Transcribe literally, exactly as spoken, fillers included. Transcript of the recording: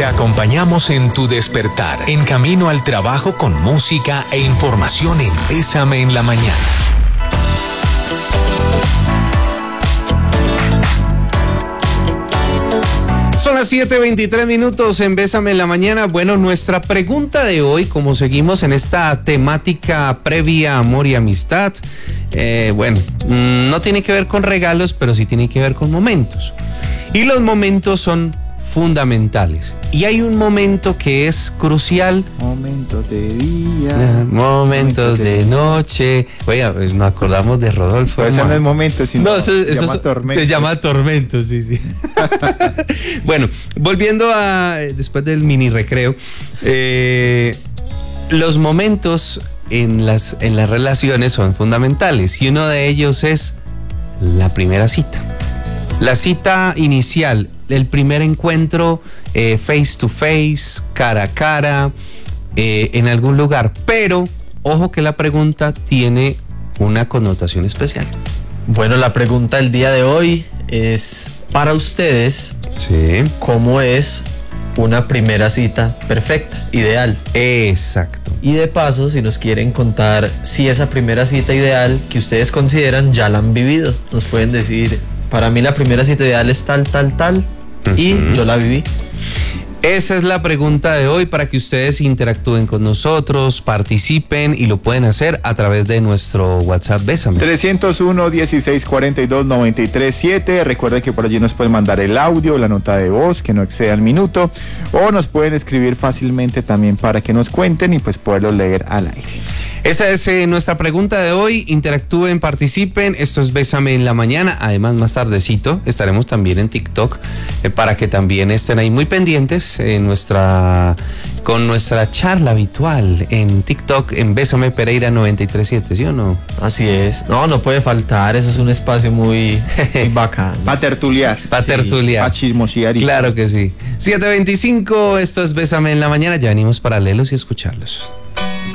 Te acompañamos en tu despertar, en camino al trabajo con música e información en Bésame en la Mañana. Son las siete veintitrés minutos en Bésame en la Mañana. Bueno, nuestra pregunta de hoy, como seguimos en esta temática previa amor y amistad, eh, bueno, no tiene que ver con regalos, pero sí tiene que ver con momentos. Y los momentos son fundamentales. Y hay un momento que es crucial. Momentos de día. Momentos de noche. Oiga, nos acordamos de Rodolfo. Pues eso no es momento, sino no, eso, se eso llama es, tormento. Se llama tormento, sí, sí. Bueno, volviendo a, después del mini recreo, eh, los momentos en las, en las relaciones son fundamentales y uno de ellos es la primera cita. La cita inicial, el primer encuentro eh, face to face, cara a cara, eh, en algún lugar. Pero, ojo que la pregunta tiene una connotación especial. Bueno, la pregunta del día de hoy es para ustedes, sí. ¿Cómo es una primera cita perfecta, ideal? Exacto. Y de paso, si nos quieren contar si esa primera cita ideal que ustedes consideran ya la han vivido, nos pueden decir, para mí la primera cita ideal es tal, tal, tal, uh-huh. Y yo la viví. Esa es la pregunta de hoy para que ustedes interactúen con nosotros, participen y lo pueden hacer a través de nuestro WhatsApp Bésame. trescientos uno, dieciséis cuarenta y dos, noventa y tres siete. Recuerden que por allí nos pueden mandar el audio, la nota de voz que no exceda el minuto, o nos pueden escribir fácilmente también para que nos cuenten y pues poderlo leer al aire. Esa es eh, nuestra pregunta de hoy. Interactúen, participen. Esto es Bésame en la Mañana. Además, más tardecito estaremos también en TikTok eh, para que también estén ahí muy pendientes eh, nuestra, con nuestra charla habitual en TikTok en Bésame Pereira noventa y tres siete, ¿sí o no? Así es. No, no puede faltar. Eso es un espacio muy, muy bacano. Para tertuliar. Para sí, tertuliar. Para chismosear. Claro que sí. siete veinticinco, esto es Bésame en la Mañana. Ya venimos paralelos y escucharlos.